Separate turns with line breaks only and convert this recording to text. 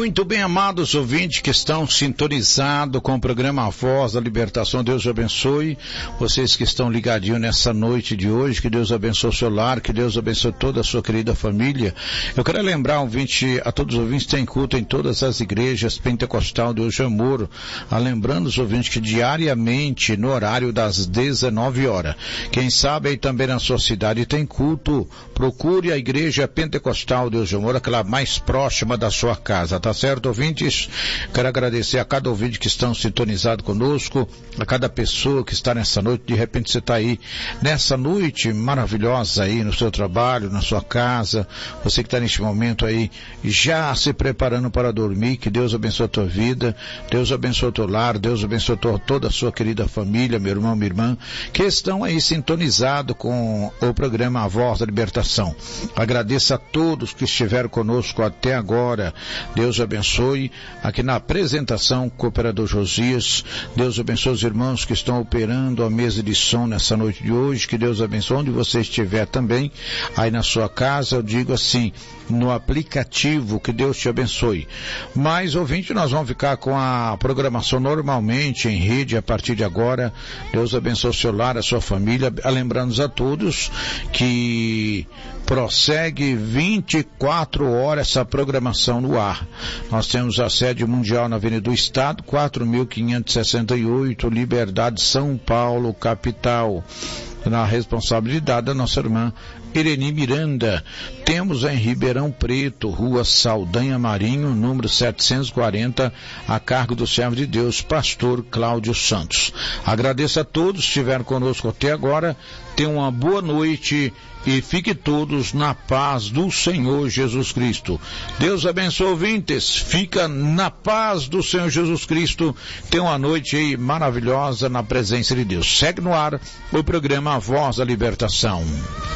Muito bem, amados ouvintes que estão sintonizados com o programa A Voz da Libertação, Deus abençoe vocês que estão ligadinhos nessa noite de hoje, que Deus abençoe o seu lar, que Deus abençoe toda a sua querida família. Eu quero lembrar a todos os ouvintes que tem culto em todas as igrejas pentecostal de hoje amor, lembrando os ouvintes que diariamente, no horário das 19 horas, quem sabe aí também na sua cidade tem culto, procure a igreja pentecostal de hoje amor, aquela mais próxima da sua casa. Tá certo, ouvintes? Quero agradecer a cada ouvinte que estão sintonizados conosco, a cada pessoa que está nessa noite. De repente você está aí nessa noite maravilhosa aí no seu trabalho, na sua casa, você que está neste momento aí já se preparando para dormir. Que Deus abençoe a tua vida, Deus abençoe o teu lar, Deus abençoe toda a sua querida família, meu irmão, minha irmã, que estão aí sintonizados com o programa A Voz da Libertação. Agradeço a todos que estiveram conosco até agora. Deus abençoe aqui na apresentação, cooperador Josias. Deus abençoe os irmãos que estão operando a mesa de som nessa noite de hoje. Que Deus abençoe onde você estiver também, aí na sua casa, eu digo assim, no aplicativo, que Deus te abençoe. Mas, ouvinte, nós vamos ficar com a programação normalmente em rede a partir de agora. Deus abençoe o seu lar, a sua família, lembrando a todos que prossegue 24 horas essa programação no ar. Nós temos a sede mundial na Avenida do Estado, 4.568, Liberdade, São Paulo, capital, na responsabilidade da nossa irmã Ireni Miranda. Temos em Ribeirão Preto, Rua Saldanha Marinho, número 740, a cargo do servo de Deus, pastor Cláudio Santos. Agradeço a todos que estiveram conosco até agora. Tenham uma boa noite e fiquem todos na paz do Senhor Jesus Cristo. Deus abençoe, ouvintes. Fica na paz do Senhor Jesus Cristo. Tenha uma noite aí maravilhosa na presença de Deus. Segue no ar o programa A Voz da Libertação.